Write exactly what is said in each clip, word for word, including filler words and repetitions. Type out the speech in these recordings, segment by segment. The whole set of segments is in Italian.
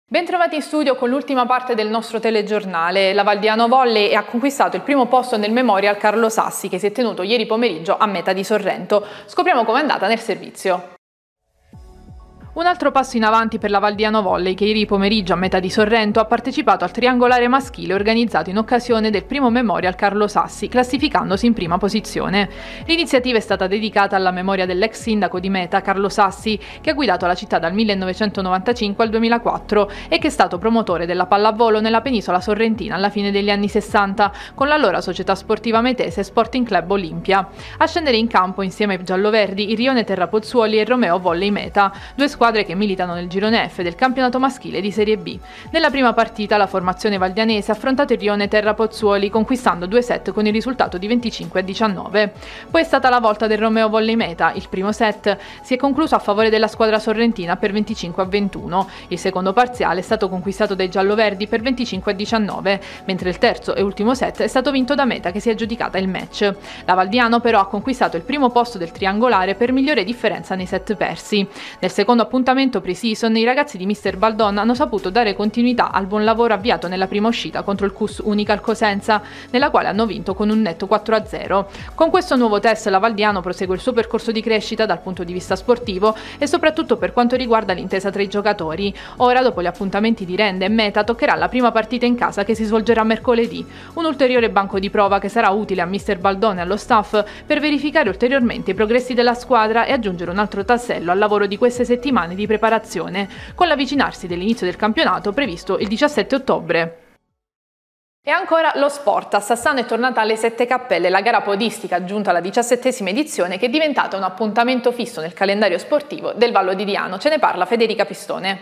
Bentrovati in studio con l'ultima parte del nostro telegiornale. La Valdiano Volley ha conquistato il primo posto nel Memorial Carlo Sassi che si è tenuto ieri pomeriggio a Meta di Sorrento. Scopriamo com'è andata nel servizio. Un altro passo in avanti per la Valdiano Volley che ieri pomeriggio a Meta di Sorrento ha partecipato al triangolare maschile organizzato in occasione del primo Memorial Carlo Sassi, classificandosi in prima posizione. L'iniziativa è stata dedicata alla memoria dell'ex sindaco di Meta, Carlo Sassi, che ha guidato la città dal millenovecentonovantacinque al duemilaquattro e che è stato promotore della pallavolo nella penisola sorrentina alla fine degli anni sessanta, con l'allora società sportiva metese Sporting Club Olimpia. A scendere in campo insieme ai gialloverdi il Rione Terra Pozzuoli e il Romeo Volley Meta, due squadre che militano nel girone F del campionato maschile di Serie B. Nella prima partita la formazione valdianese ha affrontato il Rione Terra Pozzuoli conquistando due set con il risultato di venticinque a diciannove. Poi è stata la volta del Romeo Volley Meta. Il primo set si è concluso a favore della squadra sorrentina per venticinque a ventuno. Il secondo parziale è stato conquistato dai gialloverdi per venticinque a diciannove, mentre il terzo e ultimo set è stato vinto da Meta che si è aggiudicata il match. La Valdiano però ha conquistato il primo posto del triangolare per migliore differenza nei set persi. Nel secondo appuntamento pre-season i ragazzi di mister Baldon hanno saputo dare continuità al buon lavoro avviato nella prima uscita contro il C U S Unical Cosenza, nella quale hanno vinto con un netto quattro a zero. Con questo nuovo test la Valdiano prosegue il suo percorso di crescita dal punto di vista sportivo e soprattutto per quanto riguarda l'intesa tra i giocatori. Ora, dopo gli appuntamenti di Rende e Meta, toccherà la prima partita in casa che si svolgerà mercoledì, un ulteriore banco di prova che sarà utile a mister Baldon e allo staff per verificare ulteriormente i progressi della squadra e aggiungere un altro tassello al lavoro di queste settimane di preparazione, con l'avvicinarsi dell'inizio del campionato previsto il diciassette ottobre. E ancora lo sport. A Sassano è tornata alle Sette Cappelle, la gara podistica giunta alla diciassettesima edizione che è diventata un appuntamento fisso nel calendario sportivo del Vallo di Diano. Ce ne parla Federica Pistone.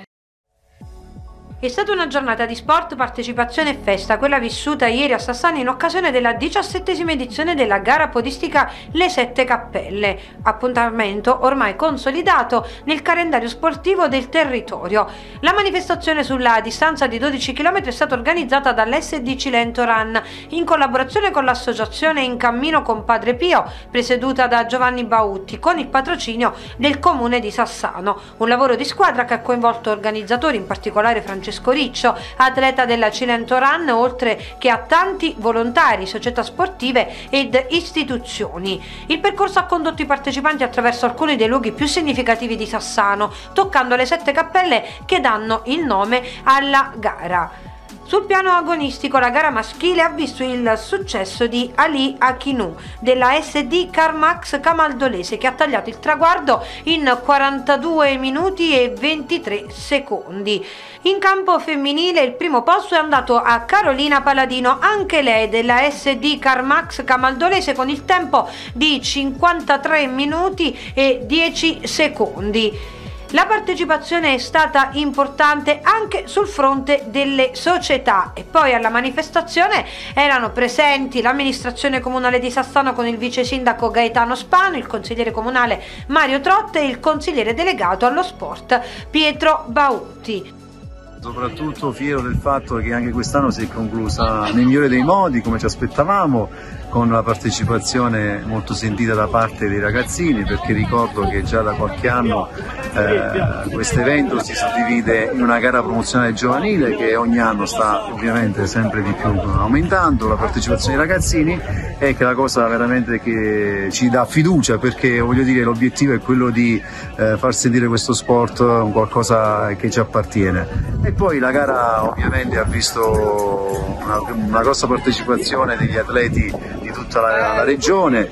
È stata una giornata di sport, partecipazione e festa, quella vissuta ieri a Sassano in occasione della diciassettesima edizione della gara podistica Le Sette Cappelle, appuntamento ormai consolidato nel calendario sportivo del territorio. La manifestazione sulla distanza di dodici chilometri è stata organizzata dall'S D Cilento Run in collaborazione con l'associazione In Cammino con Padre Pio, presieduta da Giovanni Bautti, con il patrocinio del comune di Sassano. Un lavoro di squadra che ha coinvolto organizzatori, in particolare Francesco Riccio, atleta della Cilento Run, oltre che a tanti volontari, società sportive ed istituzioni. Il percorso ha condotto i partecipanti attraverso alcuni dei luoghi più significativi di Sassano, toccando le sette cappelle che danno il nome alla gara. Sul piano agonistico la gara maschile ha visto il successo di Ali Akinu della S D Carmax Camaldolese, che ha tagliato il traguardo in quarantadue minuti e ventitré secondi. In campo femminile il primo posto è andato a Carolina Paladino, anche lei della S D Carmax Camaldolese, con il tempo di cinquantatré minuti e dieci secondi. La partecipazione è stata importante anche sul fronte delle società e poi alla manifestazione erano presenti l'amministrazione comunale di Sassano con il vice sindaco Gaetano Spano, il consigliere comunale Mario Trotte e il consigliere delegato allo sport Pietro Bautti. Soprattutto fiero del fatto che anche quest'anno si è conclusa nel migliore dei modi, come ci aspettavamo, con la partecipazione molto sentita da parte dei ragazzini, perché ricordo che già da qualche anno eh, questo evento si suddivide in una gara promozionale giovanile che ogni anno sta ovviamente sempre di più aumentando la partecipazione dei ragazzini, e che è la cosa veramente che ci dà fiducia, perché voglio dire l'obiettivo è quello di eh, far sentire questo sport un qualcosa che ci appartiene. E poi la gara ovviamente ha visto una, una grossa partecipazione degli atleti di tutta la, la regione,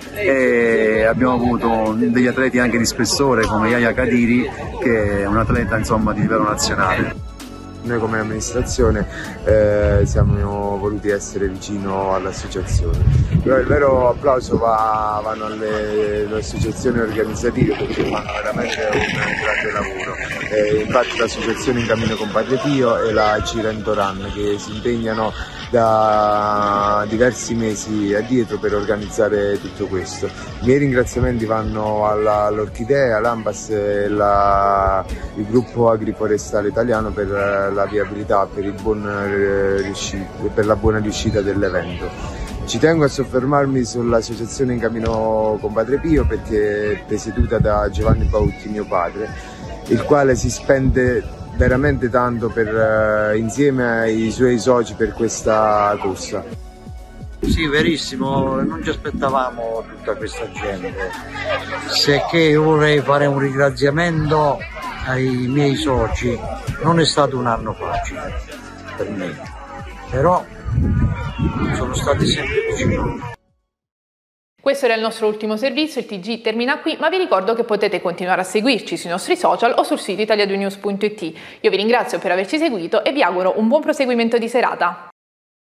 e abbiamo avuto degli atleti anche di spessore come Yaya Kadiri, che è un atleta insomma di livello nazionale. Noi come amministrazione eh, siamo voluti essere vicino all'associazione, però il vero applauso va, vanno alle, alle associazioni organizzative, perché fanno veramente un grande lavoro. Eh, infatti l'associazione In Cammino con Padre Pio e la Cilento Run, che si impegnano da diversi mesi addietro per organizzare tutto questo. I miei ringraziamenti vanno all'Orchidea, all'Ambas e la, il gruppo agriforestale italiano per la viabilità, per, il buon, per la buona riuscita dell'evento. Ci tengo a soffermarmi sull'associazione In Cammino con Padre Pio, perché è presieduta da Giovanni Bautti, mio padre, il quale si spende veramente tanto per, insieme ai suoi soci per questa corsa. Sì, verissimo, non ci aspettavamo tutta questa gente, sicché io vorrei fare un ringraziamento ai miei soci. Non è stato un anno facile per me, però sono stati sempre vicini. Questo era il nostro ultimo servizio, il T G termina qui, ma vi ricordo che potete continuare a seguirci sui nostri social o sul sito italia due news punto it. Io vi ringrazio per averci seguito e vi auguro un buon proseguimento di serata.